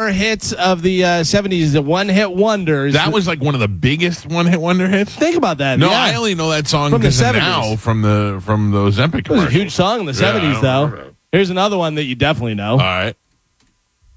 4 hits of the 70s, the one-hit wonders. That was like one of the biggest one-hit wonder hits. Think about that. No, yeah. I only know that song From the because of 70s. now from the Ozempic It was a commercials. huge song in the 70s, though. Here's another one that you definitely know. All right.